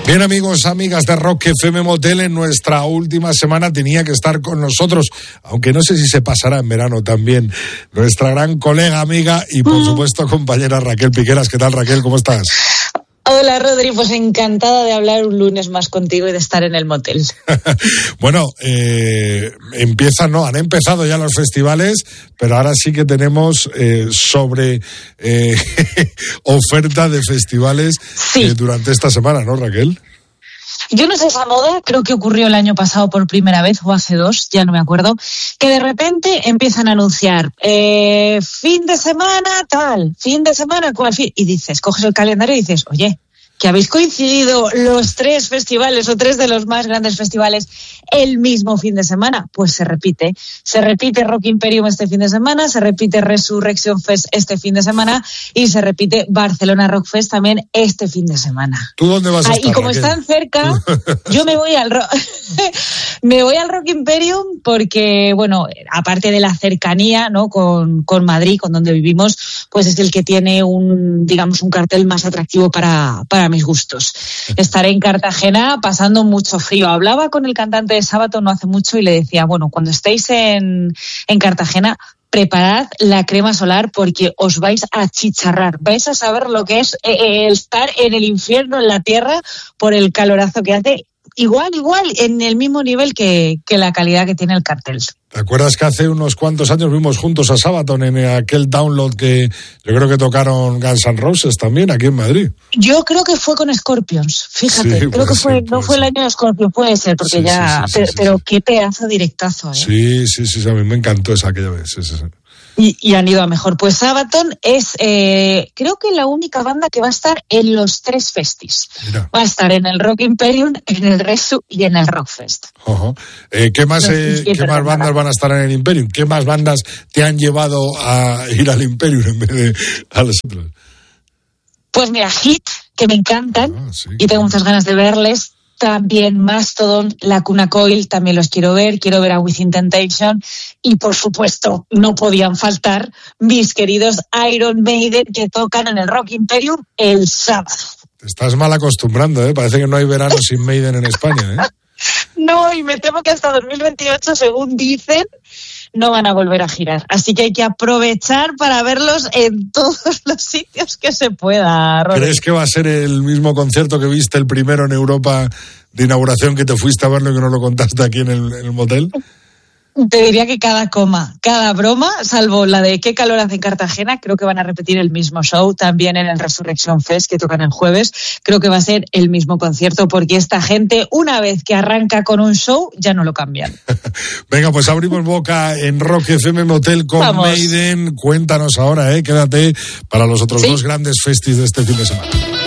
Bien, amigos, amigas de Rock FM Motel, en nuestra última semana tenía que estar con nosotros, aunque no sé si se pasará en verano también, nuestra gran colega, amiga y por supuesto compañera Raquel Piqueras. ¿Qué tal, Raquel? ¿Cómo estás? Hola, Rodri, pues encantada de hablar un lunes más contigo y de estar en el motel. Bueno, han empezado ya los festivales, pero ahora sí que tenemos oferta de festivales durante esta semana, ¿no, Raquel? Yo no sé esa moda, creo que ocurrió el año pasado por primera vez, o hace 2, ya no me acuerdo, que de repente empiezan a anunciar fin de semana tal, fin de semana cual fin, y dices, coges el calendario y dices, oye, que habéis coincidido los 3 festivales o 3 de los más grandes festivales el mismo fin de semana. Pues se repite Rock Imperium este fin de semana, se repite Resurrection Fest este fin de semana y se repite Barcelona Rock Fest también este fin de semana. ¿Tú dónde vas a estar, y como Raquel? Están cerca, yo me voy al Rock Imperium porque, bueno, aparte de la cercanía, ¿no?, con Madrid, con donde vivimos, pues es el que tiene un cartel más atractivo para mis gustos. Estaré en Cartagena pasando mucho frío. Hablaba con el cantante de Sabaton no hace mucho y le decía, bueno, cuando estéis en Cartagena, preparad la crema solar porque os vais a achicharrar. Vais a saber lo que es estar en el infierno, en la tierra, por el calorazo que hace. Igual, en el mismo nivel que la calidad que tiene el cartel. ¿Te acuerdas que hace unos cuantos años vimos juntos a Sabaton en aquel download que yo creo que tocaron Guns N' Roses también aquí en Madrid? Yo creo que fue con Scorpions, fíjate, creo que fue el año de Scorpions, puede ser, porque pero qué pedazo directazo, ¿eh? Sí, a mí me encantó esa aquella vez, sí. Y han ido a mejor. Pues Sabaton es, creo que la única banda que va a estar en los 3 festis. Mira. Va a estar en el Rock Imperium, en el Resu y en el Rockfest. Uh-huh. ¿Qué más bandas van a estar en el Imperium? ¿Qué más bandas te han llevado a ir al Imperium en vez de a los otros? Pues mira, Hit, que me encantan y tengo muchas ganas de verles. También Mastodon, Lacuna Coil, también los quiero ver a Within Temptation y por supuesto no podían faltar mis queridos Iron Maiden que tocan en el Rock Imperium el sábado. Te estás mal acostumbrando, ¿eh? Parece que no hay verano sin Maiden en España, ¿eh? No, y me temo que hasta 2028, según dicen, no van a volver a girar. Así que hay que aprovechar para verlos en todos los sitios que se pueda, Robert. ¿Crees que va a ser el mismo concierto que viste el primero en Europa de inauguración, que te fuiste a verlo y que no lo contaste aquí en el motel? Te diría que cada broma, salvo la de qué calor hace en Cartagena, creo que van a repetir el mismo show también en el Resurrection Fest que tocan el jueves. Creo que va a ser el mismo concierto porque esta gente, una vez que arranca con un show, ya no lo cambian. Venga, pues abrimos boca en Rock FM Motel con Maiden. Cuéntanos ahora, quédate para los otros 2 grandes festis de este fin de semana.